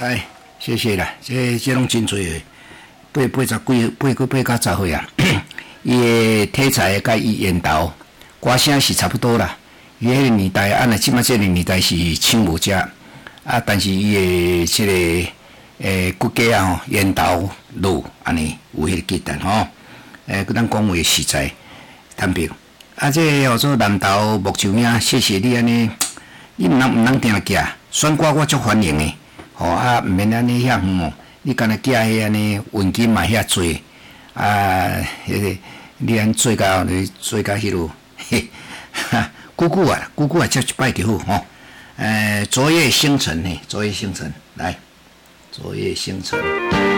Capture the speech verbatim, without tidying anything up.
来，谢谢啦，这这拢真侪，八八十几八个八到十岁啊。伊的题材甲伊演导，歌声是差不多啦。伊迄个年代，按照即马即个年代是唱无遮啊，但是伊的即、這个诶骨架啊吼，演导路安尼有迄个记忆吼。诶，咱讲话实在坦白。啊，这叫做南投木球影，谢谢你安尼，你毋通毋通定寄，选歌我足欢迎的。吼啊，毋免安尼遐远哦，你干那寄迄安尼运金嘛遐济啊，迄、那个你安做到你做到迄落，嘿，哈，久久啊，久久啊，接一摆就好吼。诶、呃，昨夜星辰呢？昨夜星辰，来，昨夜星辰。